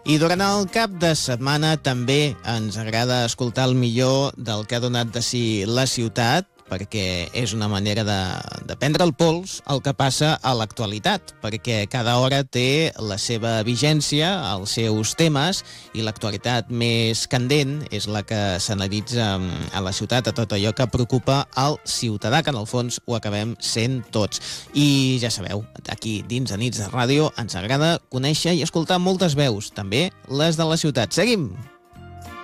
I durant el cap de setmana també ens agrada escoltar el millor del que ha donat de si la ciutat, perquè és una manera de prendre el pols el que passa a l'actualitat, perquè cada hora té la seva vigència, els seus temes, i l'actualitat més candent és la que s'analitza a la ciutat, a tot allò que preocupa al ciutadà, que en el fons ho acabem sent tots. I ja sabeu, aquí dins de Nits de Ràdio ens agrada conèixer i escoltar moltes veus, també les de la ciutat. Seguim!